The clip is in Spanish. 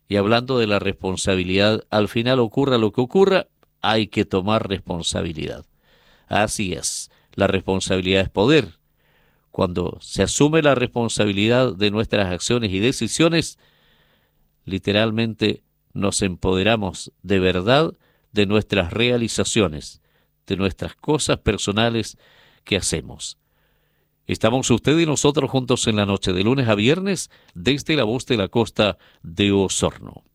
Y hablando de la responsabilidad, al final ocurra lo que ocurra, hay que tomar responsabilidad. Así es, la responsabilidad es poder. Cuando se asume la responsabilidad de nuestras acciones y decisiones, literalmente nos empoderamos de verdad de nuestras realizaciones, de nuestras cosas personales que hacemos. Estamos usted y nosotros juntos en la noche de lunes a viernes desde la voz de la costa de Osorno.